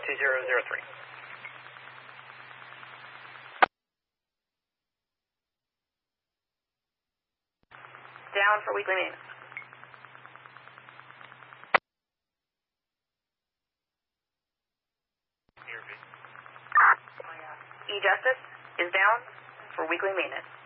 2003. Down for weekly maintenance. E-Justice is down for weekly maintenance.